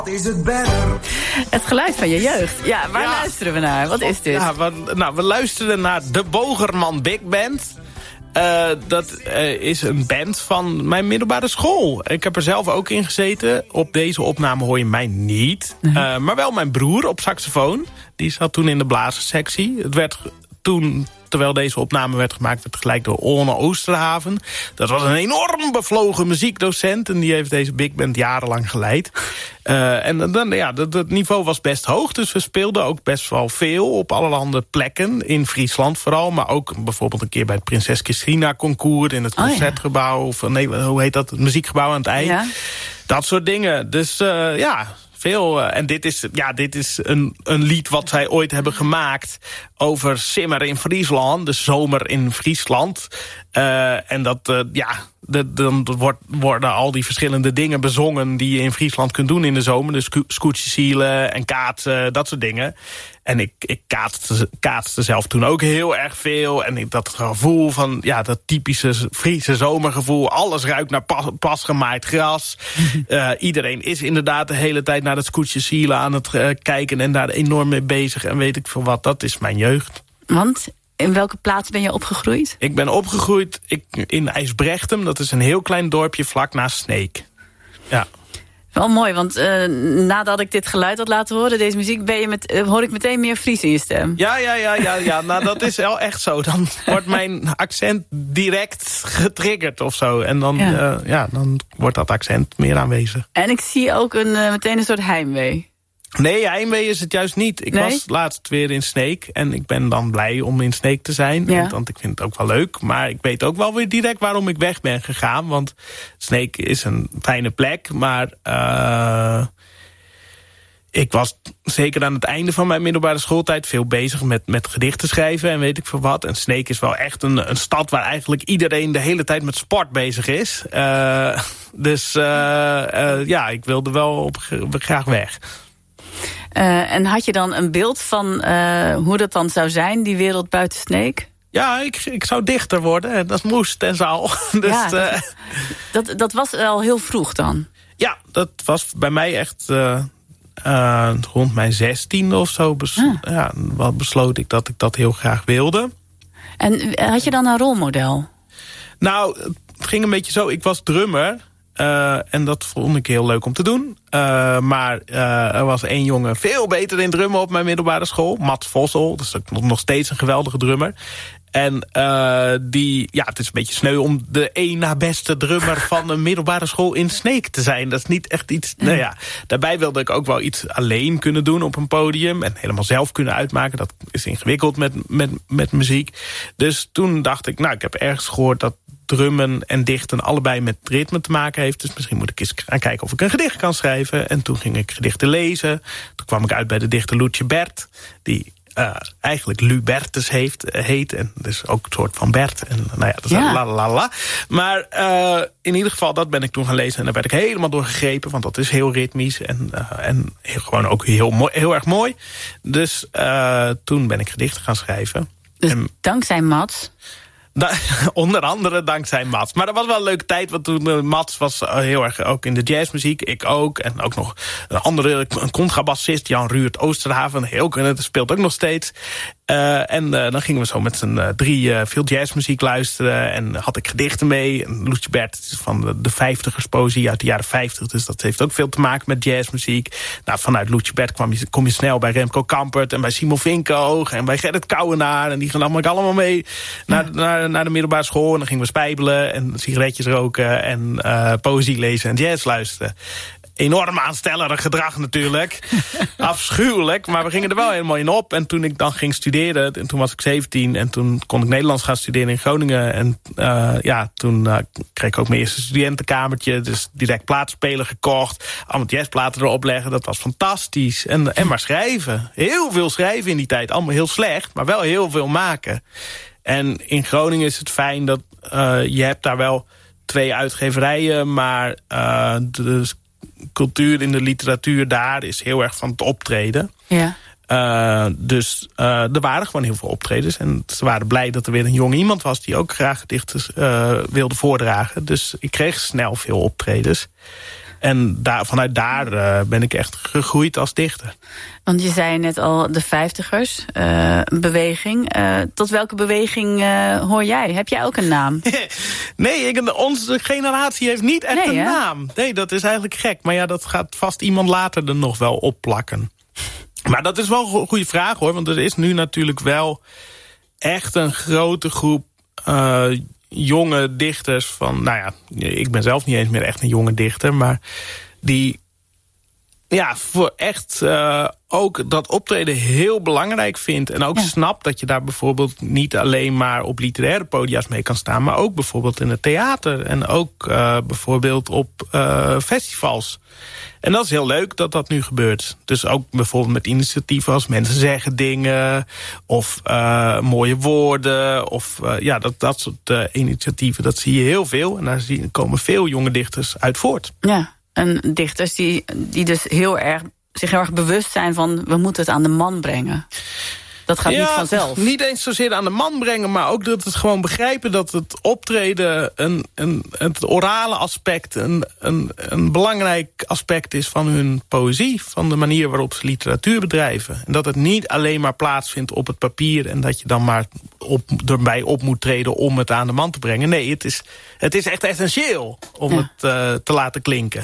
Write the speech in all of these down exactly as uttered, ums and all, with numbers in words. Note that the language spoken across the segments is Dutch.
Is het better? Het geluid van je jeugd. Ja, waar ja. luisteren we naar? Wat is dit? Ja, we, nou, we luisteren naar de Bogerman Big Band. Uh, dat uh, is een band van mijn middelbare school. Ik heb er zelf ook in gezeten. Op deze opname hoor je mij niet. Uh, maar wel mijn broer op saxofoon. Die zat toen in de blazerssectie. Het werd toen... Terwijl deze opname werd gemaakt, werd gelijk door Orne Oosterhaven. Dat was een enorm bevlogen muziekdocent. En die heeft deze big band jarenlang geleid. Uh, en dan, ja, het niveau was best hoog. Dus we speelden ook best wel veel op allerhande plekken. In Friesland vooral. Maar ook bijvoorbeeld een keer bij het Prinses Christina Concours. In het Concertgebouw. Oh, ja. Of nee, hoe heet dat? Het muziekgebouw aan het eind. Ja. Dat soort dingen. Dus uh, ja... Veel, uh, en dit is, ja, dit is een, een lied wat zij ooit hebben gemaakt over simmer in Friesland, de zomer in Friesland. Uh, en dat, uh, ja, de, dan wordt, worden al die verschillende dingen bezongen die je in Friesland kunt doen in de zomer. Dus scootjesielen en kaatsen, dat soort dingen. En ik, ik kaatste, kaatste zelf toen ook heel erg veel. En ik, dat gevoel van, ja, dat typische Friese zomergevoel. Alles ruikt naar pas, pasgemaaid gras. Uh, iedereen is inderdaad de hele tijd naar het scootjesielen aan het uh, kijken. En daar enorm mee bezig. En weet ik veel wat, dat is mijn jeugd. Want... In welke plaats ben je opgegroeid? Ik ben opgegroeid ik, in IJsbrechtem. Dat is een heel klein dorpje vlak naast Sneek. Ja. Wel mooi, want uh, nadat ik dit geluid had laten horen, deze muziek, ben je met, uh, hoor ik meteen meer Fries in je stem. Ja, ja, ja, ja, ja. Nou, dat is wel echt zo. Dan wordt mijn accent direct getriggerd of zo. En dan, ja. Uh, ja, dan wordt dat accent meer aanwezig. En ik zie ook een, uh, meteen een soort heimwee. Nee, heimwee is het juist niet. Ik nee? was laatst weer in Sneek. En ik ben dan blij om in Sneek te zijn. Ja. Want ik vind het ook wel leuk. Maar ik weet ook wel weer direct waarom ik weg ben gegaan. Want Sneek is een fijne plek. Maar uh, ik was zeker aan het einde van mijn middelbare schooltijd veel bezig met, met gedichten schrijven en weet ik veel wat. En Sneek is wel echt een, een stad waar eigenlijk iedereen de hele tijd met sport bezig is. Uh, dus uh, uh, ja, ik wilde wel op, graag weg. Uh, en had je dan een beeld van uh, hoe dat dan zou zijn, die wereld buiten Sneek? Ja, ik, ik zou dichter worden. En dat moest en zou. Dus, ja, dat, uh, dat, dat was al heel vroeg dan? Ja, dat was bij mij echt uh, uh, rond mijn zestiende of zo. Bes- ah. Ja, wat besloot ik dat ik dat heel graag wilde. En had je dan een rolmodel? Nou, het ging een beetje zo. Ik was drummer. Uh, en dat vond ik heel leuk om te doen. Uh, maar uh, er was één jongen veel beter in drummen op mijn middelbare school. Mats Vossel, dat is ook nog steeds een geweldige drummer. En uh, die, ja, het is een beetje sneu om de één na beste drummer van een middelbare school in Sneek te zijn. Dat is niet echt iets, nou ja. Daarbij wilde ik ook wel iets alleen kunnen doen op een podium. En helemaal zelf kunnen uitmaken. Dat is ingewikkeld met, met, met muziek. Dus toen dacht ik, nou, ik heb ergens gehoord dat drummen en dichten allebei met ritme te maken heeft. Dus misschien moet ik eens gaan kijken of ik een gedicht kan schrijven. En toen ging ik gedichten lezen. Toen kwam ik uit bij de dichter Loetje Bert, die uh, eigenlijk Lubertus heeft, heet. En dus ook een soort van Bert. En nou ja, dat is ja. la la la. Maar uh, in ieder geval, dat ben ik toen gaan lezen. En daar werd ik helemaal door gegrepen. Want dat is heel ritmisch. En, uh, en heel, gewoon ook heel, mooi, heel erg mooi. Dus uh, toen ben ik gedichten gaan schrijven. Dus en, dankzij Mats... Da- onder andere dankzij Mats. Maar dat was wel een leuke tijd, want toen uh, Mats was uh, heel erg ook in de jazzmuziek. Ik ook. En ook nog een andere, een contrabassist, Jan Ruurt Oosterhaven. Heel, dat speelt ook nog steeds. Uh, en uh, dan gingen we zo met z'n uh, drie uh, veel jazzmuziek luisteren. En had ik gedichten mee. En Loetje Bert is van de, de vijftigerspoëzie uit de jaren vijftig. Dus dat heeft ook veel te maken met jazzmuziek. Nou, vanuit Loetje Bert kwam je, kom je snel bij Remco Kampert en bij Simon Vinkoog en bij Gerrit Kouwenaar. En die gaan allemaal, allemaal mee naar, ja. naar, naar de middelbare school. En dan gingen we spijbelen en sigaretjes roken en uh, poëzie lezen en jazz luisteren. Enorm aanstellerig gedrag natuurlijk. Afschuwelijk, maar we gingen er wel helemaal in op. En toen ik dan ging studeren, en toen was ik zeventien... en toen kon ik Nederlands gaan studeren in Groningen. En uh, ja, toen uh, kreeg ik ook mijn eerste studentenkamertje. Dus direct plaatsspeler gekocht. Allemaal jazzplaten erop leggen, dat was fantastisch. En, en maar schrijven. Heel veel schrijven in die tijd. Allemaal heel slecht, maar wel heel veel maken. En in Groningen is het fijn dat uh, je hebt daar wel twee uitgeverijen... maar uh, de cultuur in de literatuur daar is heel erg van het optreden. Ja. Uh, dus uh, er waren gewoon heel veel optredens. En ze waren blij dat er weer een jong iemand was... die ook graag gedichten uh, wilde voordragen. Dus ik kreeg snel veel optredens. En daar, vanuit daar uh, ben ik echt gegroeid als dichter. Want je zei net al de vijftigers, uh, beweging. Uh, tot welke beweging uh, hoor jij? Heb jij ook een naam? Nee, ik, onze generatie heeft niet echt nee, een hè? naam. Nee, dat is eigenlijk gek. Maar ja, dat gaat vast iemand later er nog wel opplakken. Maar dat is wel een goede vraag, hoor. Want er is nu natuurlijk wel echt een grote groep uh, jonge dichters van... Nou ja, ik ben zelf niet eens meer echt een jonge dichter, maar die... Ja, voor echt uh, ook dat optreden heel belangrijk vindt. En ook ja. snapt dat je daar bijvoorbeeld niet alleen maar op literaire podia's mee kan staan, maar ook bijvoorbeeld in het theater. En ook uh, bijvoorbeeld op uh, festivals. En dat is heel leuk dat dat nu gebeurt. Dus ook bijvoorbeeld met initiatieven als Mensen Zeggen Dingen, of uh, mooie woorden. Of uh, ja, dat, dat soort uh, initiatieven, dat zie je heel veel. En daar zie, komen veel jonge dichters uit voort. Ja. En dichters die, die dus heel erg, zich heel erg bewust zijn van... we moeten het aan de man brengen. Dat gaat ja, niet vanzelf. Niet eens zozeer aan de man brengen, maar ook dat het gewoon begrijpen... dat het optreden, een, een, het orale aspect... Een, een, een belangrijk aspect is van hun poëzie. Van de manier waarop ze literatuur bedrijven. En dat het niet alleen maar plaatsvindt op het papier... en dat je dan maar op, erbij op moet treden om het aan de man te brengen. Nee, het is, het is echt essentieel om ja. het uh, te laten klinken.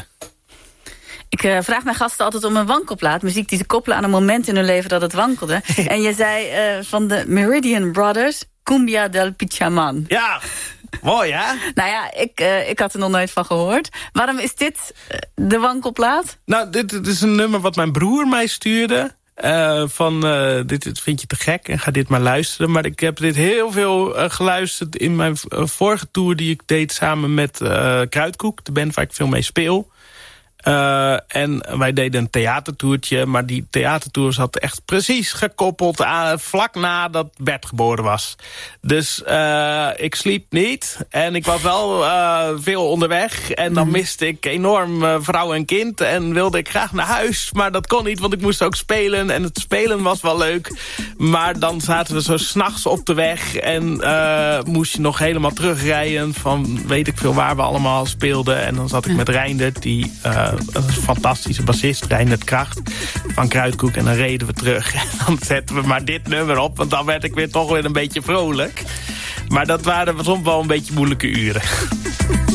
Ik uh, vraag mijn gasten altijd om een wankelplaat. Muziek die ze koppelen aan een moment in hun leven dat het wankelde. En je zei uh, van de Meridian Brothers, Cumbia del Pichaman. Ja, mooi hè? Nou ja, ik, uh, ik had er nog nooit van gehoord. Waarom is dit uh, de wankelplaat? Nou, dit, dit is een nummer wat mijn broer mij stuurde. Uh, van, uh, dit, dit vind je te gek en ga dit maar luisteren. Maar ik heb dit heel veel uh, geluisterd in mijn uh, vorige tour... die ik deed samen met uh, Kruidkoek, de band waar ik veel mee speel. Uh, en wij deden een theatertoertje, maar die theatertour zat echt precies gekoppeld aan vlak nadat Bert geboren was. Dus uh, ik sliep niet en ik was wel uh, veel onderweg. En dan miste ik enorm uh, vrouw en kind en wilde ik graag naar huis. Maar dat kon niet, want ik moest ook spelen en het spelen was wel leuk. Maar dan zaten we zo 's nachts op de weg en uh, moest je nog helemaal terugrijden van weet ik veel waar we allemaal speelden. En dan zat ik met Reindert, die... Uh, een fantastische bassist, Reindert Kracht van Kruidkoek. En dan reden we terug. En dan zetten we maar dit nummer op. Want dan werd ik weer toch weer een beetje vrolijk. Maar dat waren soms wel een beetje moeilijke uren.